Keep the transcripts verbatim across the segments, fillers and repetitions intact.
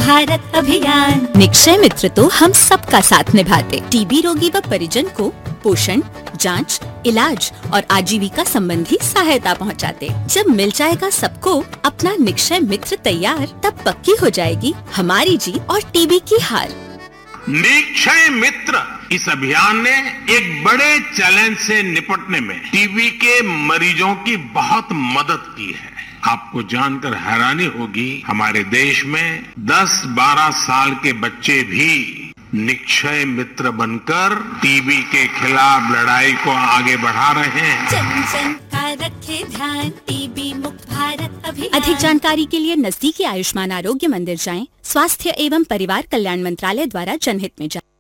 भारत अभियान। निक्षय मित्र तो हम सबका साथ निभाते, टीबी रोगी व परिजन को पोषण, जांच, इलाज और आजीविका संबंधी सहायता पहुंचाते। जब मिल जाएगा सबको अपना निक्षय मित्र तैयार, तब पक्की हो जाएगी हमारी जीत और टीबी की हार। निक्षय मित्र इस अभियान ने एक बड़े चैलेंज से निपटने में टीबी के मरीजों की बहुत मदद की है। आपको जानकर हैरानी होगी, हमारे देश में दस बारह साल के बच्चे भी निक्षय मित्र बनकर टीबी के खिलाफ लड़ाई को आगे बढ़ा रहे हैं। जन जन का रखे ध्यान, टीबी मुक्त भारत अभियान। अधिक जानकारी के लिए नजदीकी आयुष्मान आरोग्य मंदिर जाएं। स्वास्थ्य एवं परिवार कल्याण मंत्रालय द्वारा जनहित में जाएं।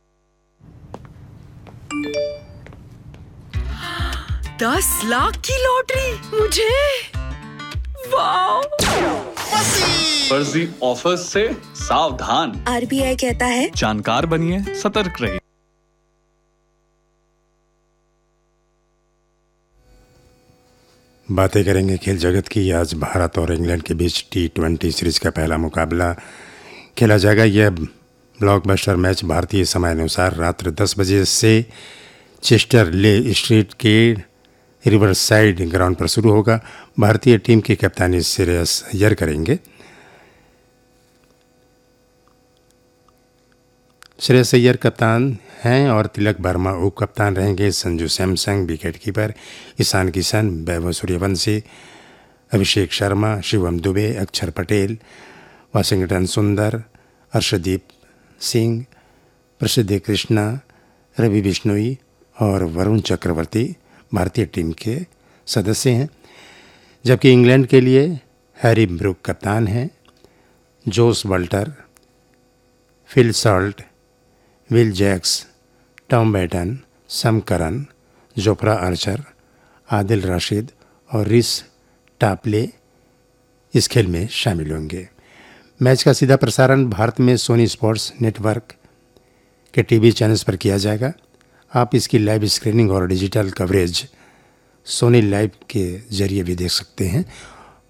दस लाख की लॉटरी मुझे, वाह! फर्जी ऑफर्स से सावधान। आरबीआई कहता है जानकार बनिए, सतर्क रहिए। बातें करेंगे खेल जगत की। आज भारत और इंग्लैंड के बीच टी ट्वेंटी सीरीज का पहला मुकाबला खेला जाएगा। यह ब्लॉकबस्टर मैच भारतीय समय अनुसार रात्र दस बजे से चेस्टर ले स्ट्रीट के रिवरसाइड ग्राउंड पर शुरू होगा। भारतीय टीम की कप्तानी श्रेयस अय्यर करेंगे। श्रेयस अय्यर कप्तान हैं और तिलक वर्मा उप कप्तान रहेंगे। Sanju Samsung wicket keeper, Ishan Kishan, Vaibhav Suryavanshi, Abhishek Sharma, Shivam Dubey, अक्षर पटेल, वाशिंगटन सुंदर, अर्शदीप सिंह, प्रसिद्ध कृष्णा, रवि बिश्नोई और वरुण चक्रवर्ती भारतीय टीम के सदस्य हैं। जबकि इंग्लैंड के लिए हैरी ब्रूक कप्तान हैं। जोस बल्टर, Phil Salt, Will Jacks, Tom baton, some Karan, Jofra Archer, Adil Rashid और रिस टापले इस खेल में शामिल होंगे। मैच का सीधा प्रसारण भारत में सोनी स्पोर्ट्स नेटवर्क के टीवी चैनल्स पर किया जाएगा। आप इसकी लाइव स्क्रीनिंग और डिजिटल कवरेज सोनी लाइव के जरिए भी देख सकते हैं।